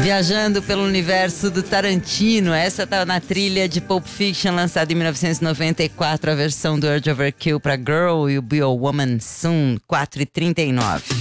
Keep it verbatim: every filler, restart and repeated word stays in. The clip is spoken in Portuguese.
Viajando pelo universo do Tarantino. Essa tá na trilha de Pulp Fiction, lançada em mil novecentos e noventa e quatro, a versão do Urge Overkill pra Girl e o Be a Woman Soon, quatro e trinta e nove.